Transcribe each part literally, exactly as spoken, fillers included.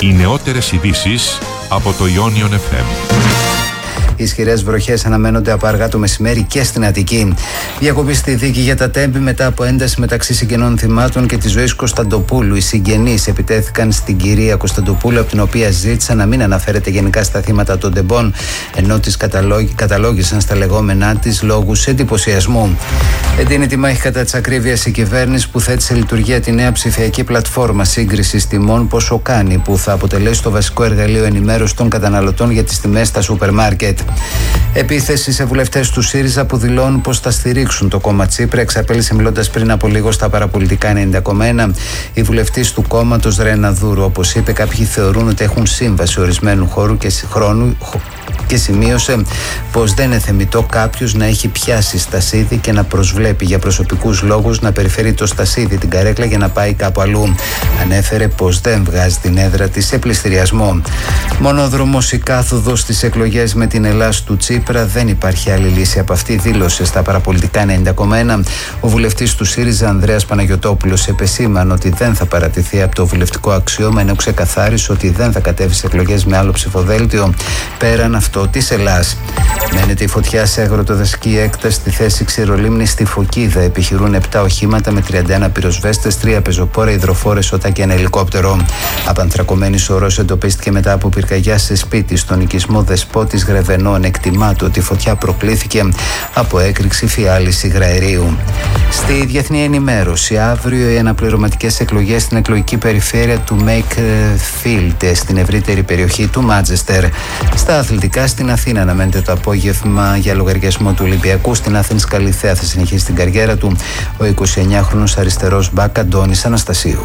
Οι νεότερες ειδήσεις από το Ionion εφ εμ. Ισχυρές βροχές αναμένονται από αργά το μεσημέρι και στην Αττική. Διακοπή στη δίκη για τα Τέμπη μετά από ένταση μεταξύ συγγενών θυμάτων και της Ζωής Κωνσταντοπούλου. Οι συγγενείς επιτέθηκαν στην κυρία Κωνσταντοπούλου, από την οποία ζήτησαν να μην αναφέρεται γενικά στα θύματα των τεμπών, ενώ τις καταλόγησαν στα λεγόμενά της λόγους εντυπωσιασμού. Εντείνει τη μάχη κατά της ακρίβειας η κυβέρνηση, που θέτει σε λειτουργία τη νέα ψηφιακή πλατφόρμα σύγκρισης τιμών Πόσο Κάνει, που θα αποτελέσει το βασικό εργαλείο ενημέρωσης των καταναλωτών για τις τιμές στα σούπερ μάρκετ. Επίθεση σε βουλευτές του ΣΥΡΙΖΑ που δηλώνουν πως θα στηρίξουν το κόμμα Τσίπρα, εξαπέλυσε μιλώντας πριν από λίγο στα παραπολιτικά ενενήντα κόμμα ένα η βουλευτής του κόμματος Ρένα Δούρου. Όπως είπε, κάποιοι θεωρούν ότι έχουν σύμβαση ορισμένου χώρου και χρόνου και σημείωσε πως δεν είναι θεμιτό κάποιος να έχει πιάσει στασίδι και να προσβλέπει για προσωπικούς λόγους να περιφέρει το στασίδι την καρέκλα για να πάει κάπου αλλού. Ανέφερε πως δεν βγάζει την έδρα της σε πληστηριασμό. Μονόδρομος η κάθοδος στις εκλογές με την Ελλάς του Τσίπρα, δεν υπάρχει άλλη λύση από αυτή, δήλωσε στα παραπολιτικά ενενήντα κόμμα ένα ο βουλευτής του ΣΥΡΙΖΑ Ανδρέας Παναγιωτόπουλος. Επεσήμανε ότι δεν θα παρατηθεί από το βουλευτικό αξίωμα, ενώ ξεκαθάρισε ότι δεν θα κατέβει σε εκλογές με άλλο ψηφοδέλτιο πέραν αυτό της Ελλάς. Μένεται η φωτιά σε αγροτοδασική έκταση στη θέση Ξηρολίμνη στη Φωκίδα. Επιχειρούν επτά οχήματα με τριάντα ένα πυροσβέστες, τρία πεζοπόρα, υδροφόρες οτά και ένα ελικόπτερο. Απανθρακωμένης ορός εντοπίστηκε μετά από πυρκαγιά σε σπίτι στον οικισμό Δεσπότης Γρεβενών. Εκτιμάται ότι η φωτιά προκλήθηκε από έκρηξη φιάλης υγραερίου. Στη διεθνή ενημέρωση, αύριο οι αναπληρωματικές εκλογές στην εκλογική περιφέρεια του Wakefield στην ευρύτερη περιοχή του Μάντσεστερ. Στα αθλητικά, στην Αθήνα αναμένεται το απόγευμα για λογαριασμό του Ολυμπιακού. Στην Άθενς Καλιθέα θα συνεχίσει την καριέρα του ο εικοσιεννιάχρονος αριστερός μπακ Αντώνης Αναστασίου.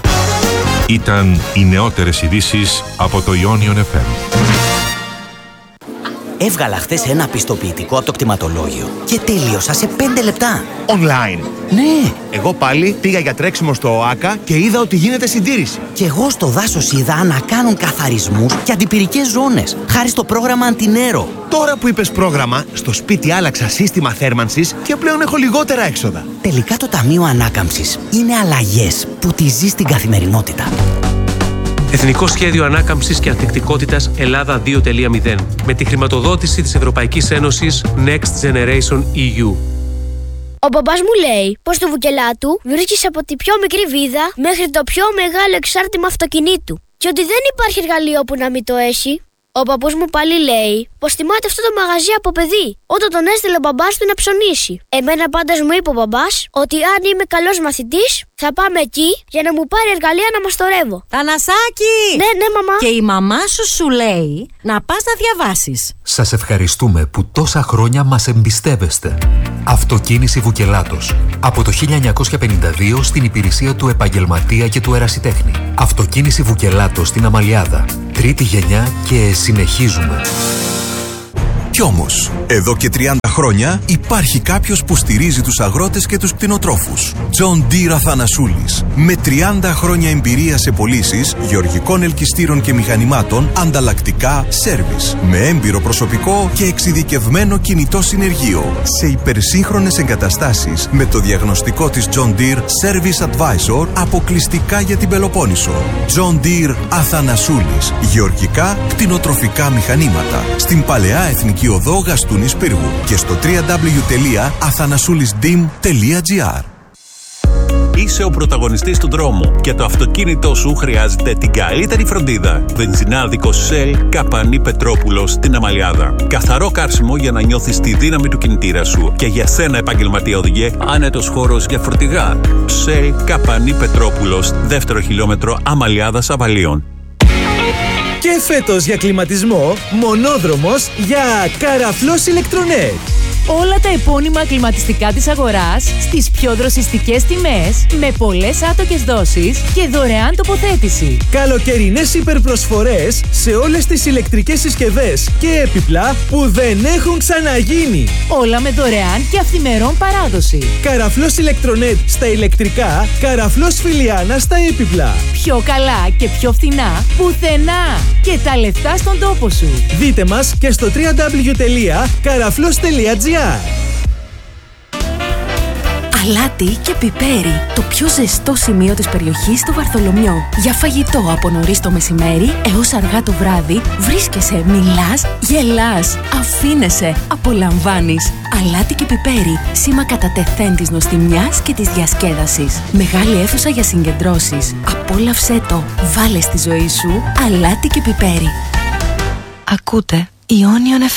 Ήταν οι νεότερες ειδήσεις από το Ionion εφ εμ. Έβγαλα χθες ένα πιστοποιητικό από το κτηματολόγιο και τέλειωσα σε πέντε λεπτά. Online. Ναι. Εγώ πάλι πήγα για τρέξιμο στο ΟΑΚΑ και είδα ότι γίνεται συντήρηση. Και εγώ στο δάσος είδα να κάνουν καθαρισμούς και αντιπυρικές ζώνες, χάρη στο πρόγραμμα Αντινέρο. Τώρα που είπες πρόγραμμα, στο σπίτι άλλαξα σύστημα θέρμανσης και πλέον έχω λιγότερα έξοδα. Τελικά το Ταμείο Ανάκαμψης είναι αλλαγές που τη ζεις στην καθημερινότητα. Εθνικό Σχέδιο Ανάκαμψης και Ανθεκτικότητας Ελλάδα δύο κόμμα μηδέν με τη χρηματοδότηση της Ευρωπαϊκής Ένωσης Next Generation ι γιου. Ο μπαμπάς μου λέει πως στο Βουκελάτου βρίσκεις από τη πιο μικρή βίδα μέχρι το πιο μεγάλο εξάρτημα αυτοκινήτου και ότι δεν υπάρχει εργαλείο που να μην το έχει. Ο παππούς μου πάλι λέει πως θυμάται αυτό το μαγαζί από παιδί, όταν τον έστειλε ο μπαμπάς του να ψωνίσει. Εμένα πάντως μου είπε ο μπαμπάς ότι αν είμαι καλός μαθητής θα πάμε εκεί για να μου πάρει εργαλεία να μαστορεύω. Θανασάκη! Ναι, ναι, μαμά. Και η μαμά σου σου λέει να πας να διαβάσεις. Σας ευχαριστούμε που τόσα χρόνια μας εμπιστεύεστε. Αυτοκίνηση Βουκελάτος. Από το χίλια εννιακόσια πενήντα δύο στην υπηρεσία του επαγγελματία και του ερασιτέχνη. Αυτοκίνηση Βουκελάτος στην Αμαλιάδα. Τρίτη γενιά και συνεχίζουμε. Κι όμως, εδώ και τριάντα χρόνια υπάρχει κάποιος που στηρίζει τους αγρότες και τους κτηνοτρόφους. John Deere Αθανασούλης. Με τριάντα χρόνια εμπειρία σε πωλήσεις γεωργικών ελκυστήρων και μηχανημάτων, ανταλλακτικά, σέρβις. Με έμπειρο προσωπικό και εξειδικευμένο κινητό συνεργείο. Σε υπερσύγχρονες εγκαταστάσεις με το διαγνωστικό της John Deere Service Advisor αποκλειστικά για την Πελοπόννησο. John Deere Αθανασούλης. Γεωργικά, κτηνοτροφικά μηχανήματα. Στην Παλαιά Εθνική Οδό Γαστούνης Πύργου και στο double-u double-u double-u τελεία αθανασούλισdim τελεία gr. Είσαι ο πρωταγωνιστής του δρόμου και το αυτοκίνητό σου χρειάζεται την καλύτερη φροντίδα. Βενζινάδικο Shell Καπανή Πετρόπουλος στην Αμαλιάδα. Καθαρό κάρσιμο για να νιώθεις τη δύναμη του κινητήρα σου. Και για σένα, επαγγελματία οδηγέ, άνετος χώρος για φορτηγά. Shell Καπανή Πετρόπουλος, δεύτερο χιλιόμετρο Αμαλιάδας Αβαλίων. Και φέτος για κλιματισμό, μονόδρομος για Καραφλός Ηλεκτρονέτ. Όλα τα επώνυμα κλιματιστικά της αγοράς στις πιο δροσιστικές τιμές, με πολλές άτοκες δόσεις και δωρεάν τοποθέτηση. Καλοκαιρινές υπερπροσφορές σε όλες τις ηλεκτρικές συσκευές και έπιπλα που δεν έχουν ξαναγίνει. Όλα με δωρεάν και αυθημερών παράδοση. Καραφλός Ηλεκτρονέτ στα ηλεκτρικά, Καραφλός Φιλιάνα στα έπιπλα. Πιο καλά και πιο φθηνά πουθενά. Και τα λεφτά στον τόπο σου. Δείτε μας και στο double-u double-u double-u τελεία καραφλός τελεία gr. Αλάτι και πιπέρι, το πιο ζεστό σημείο της περιοχής στο Βαρθολομιό. Για φαγητό από νωρίς το μεσημέρι έως αργά το βράδυ, βρίσκεσαι, μιλάς, γελάς, αφήνεσαι, απολαμβάνεις. Αλάτι και πιπέρι, σήμα κατά τεθέν της νοστιμιάς και της διασκέδασης. Μεγάλη αίθουσα για συγκεντρώσεις. Απόλαυσέ το, βάλε στη ζωή σου αλάτι και πιπέρι. Ακούτε Ionion εφ εμ.